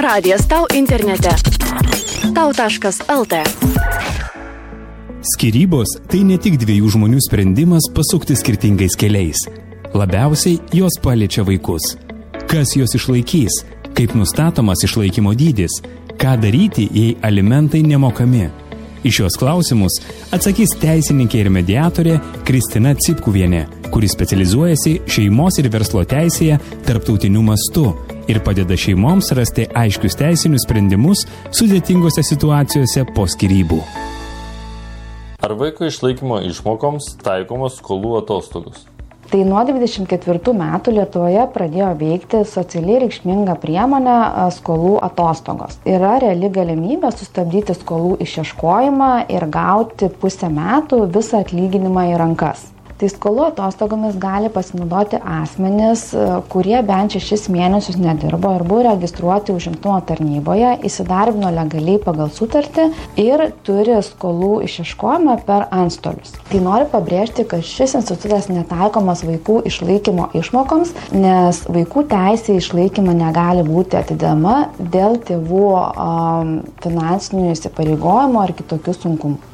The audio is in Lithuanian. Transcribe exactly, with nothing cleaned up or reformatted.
Radijas tau internete. tau taškas el tė. Skyrybos tai ne tik dviejų žmonių sprendimas pasukti skirtingais keliais. Labiausiai jos paliečia vaikus. Kas juos išlaikys? Kaip nustatomas išlaikymo dydis? Ką daryti, jei alimentai nemokami? Į šios klausimus atsakys teisininkė ir mediatorė Kristina Cipkuvienė, kuri specializuojasi šeimos ir verslo teisėje tarptautiniu mastu ir padeda šeimoms rasti aiškius teisinius sprendimus sudėtingose situacijose po skyrybų. Ar vaiko išlaikymo išmokoms taikomos skolų atostogos? Tai nuo dvidešimt ketvirtų metų Lietuvoje pradėjo veikti socialiai reikšminga priemonė skolų atostogos. Yra reali galimybė sustabdyti skolų išieškojimą ir gauti pusę metų visą atlyginimą į rankas. Tai skolų atostogomis gali pasinaudoti asmenys, kurie bent šešis mėnesius nedirbo ir buvo registruoti užimtumo tarnyboje, įsidarbino legaliai pagal sutartį ir turi skolų išieškojimą per antstolius. Tai noriu pabrėžti, kad šis institutas netaikomas vaikų išlaikymo išmokoms, nes vaikų teisė į išlaikymą negali būti atidedama dėl tėvų um, finansinių įsipareigojimų ar kitokių sunkumų.